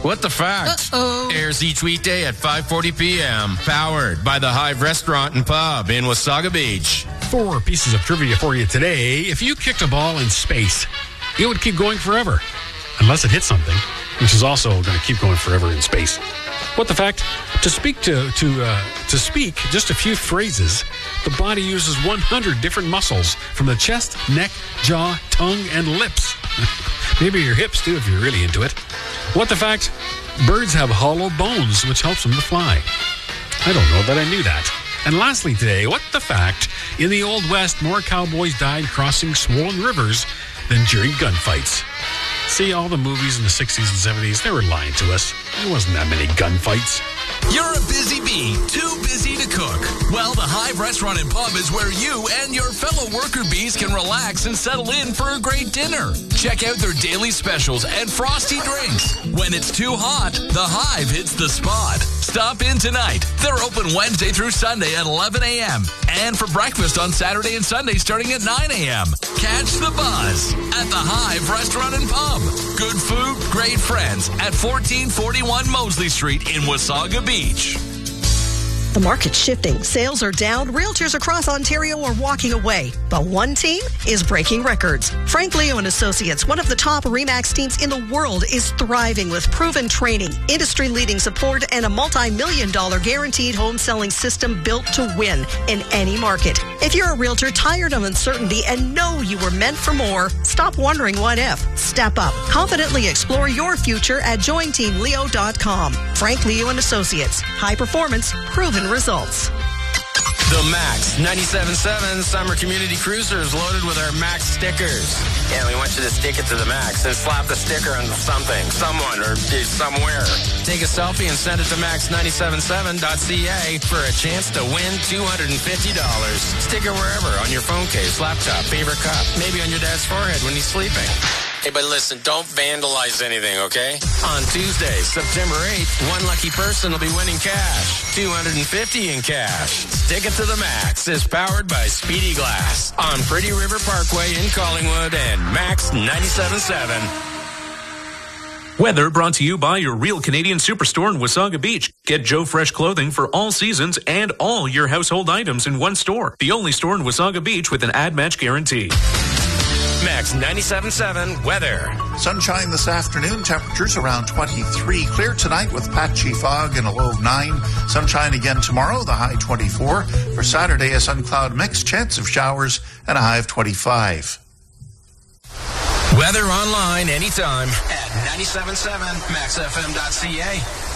What the Fact airs each weekday at 5:40 p.m. Powered by the Hive Restaurant and Pub in Wasaga Beach. 4 pieces of trivia for you today. If you kicked a ball in space, it would keep going forever. Unless it hit something, which is also going to keep going forever in space. What the fact? To speak just a few phrases, the body uses 100 different muscles from the chest, neck, jaw, tongue, and lips. Maybe your hips too if you're really into it. What the fact? Birds have hollow bones, which helps them to fly. I don't know that I knew that. And lastly today, what the fact? In the Old West, more cowboys died crossing swollen rivers than during gunfights. See, all the movies in the 60s and 70s, they were lying to us. There wasn't that many gunfights. You're a busy bee, too busy to cook. Well, the Hive Restaurant and Pub is where you and your fellow worker bees can relax and settle in for a great dinner. Check out their daily specials and frosty drinks. When it's too hot, the Hive hits the spot. Stop in tonight. They're open Wednesday through Sunday at 11 a.m. And for breakfast on Saturday and Sunday starting at 9 a.m. Catch the buzz at the Hive Restaurant and Pub. Good food, great friends at 1441 Mosley Street in Wasaga Beach. The market's shifting. Sales are down. Realtors across Ontario are walking away. But one team is breaking records. Frank Leo and Associates, one of the top RE/MAX teams in the world, is thriving with proven training, industry-leading support, and a multi-million-dollar guaranteed home selling system built to win in any market. If you're a realtor tired of uncertainty and know you were meant for more, stop wondering what if. Step up. Confidently explore your future at jointeamleo.com. Frank Leo and Associates. High performance, proven results. The Max 97.7 Summer Community Cruiser is loaded with our Max stickers. Yeah, we want you to stick it to the max and slap the sticker on something, someone, or somewhere. Take a selfie and send it to max977.ca for a chance to win $250. Stick it wherever, on your phone case, laptop, favorite cup, maybe on your dad's forehead when he's sleeping. Hey, but listen, don't vandalize anything, okay? On Tuesday, September 8th, one lucky person will be winning cash. $250 in cash. Stick it to the max is powered by Speedy Glass on Pretty River Parkway in Collingwood and Max 97.7. Weather brought to you by your Real Canadian Superstore in Wasaga Beach. Get Joe Fresh clothing for all seasons and all your household items in one store. The only store in Wasaga Beach with an ad match guarantee. Max 97.7 weather. Sunshine this afternoon, temperatures around 23. Clear tonight with patchy fog and a low of 9. Sunshine again tomorrow, the high 24. For Saturday, a sun-cloud mix, chance of showers, and a high of 25. Weather online anytime at 97.7maxfm.ca.